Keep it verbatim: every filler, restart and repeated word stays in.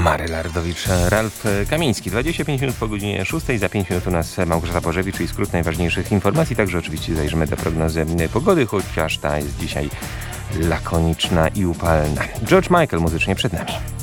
Mary Lardowicz, Ralf Kamiński. dwadzieścia pięć minut po godzinie szóstej, za pięć minut u nas Małgorzata Bożewicz, czyli skrót najważniejszych informacji. Także oczywiście zajrzymy do prognozy pogody, chociaż ta jest dzisiaj lakoniczna i upalna. George Michael muzycznie przed nami.